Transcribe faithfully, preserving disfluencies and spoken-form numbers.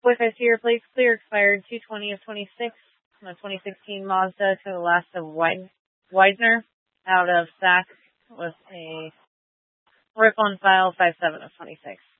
With I see your plates clear, expired two twenty of twenty-six. A twenty sixteen Mazda to the last of Widener out of S A C with a rip on file five seven of twenty-six.